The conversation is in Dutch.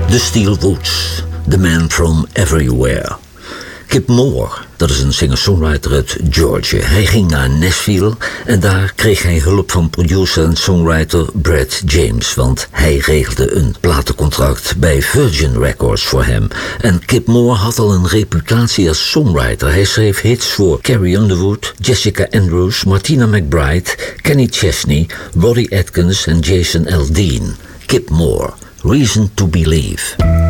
The Steel Woods, The Man From Everywhere. Kip Moore, dat is een singer-songwriter uit Georgia. Hij ging naar Nashville en daar kreeg hij hulp van producer en songwriter Brad James, want hij regelde een platencontract bij Virgin Records voor hem. En Kip Moore had al een reputatie als songwriter. Hij schreef hits voor Carrie Underwood, Jessica Andrews, Martina McBride, Kenny Chesney, Roddy Atkins en Jason Aldean. Kip Moore, Reason to Believe.